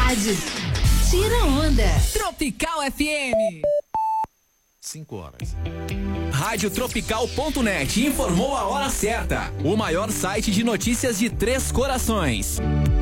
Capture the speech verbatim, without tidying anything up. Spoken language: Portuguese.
rádio. Tira onda. Tropical F M. cinco horas. Rádio Tropical ponto net informou a hora certa. O maior site de notícias de Três Corações.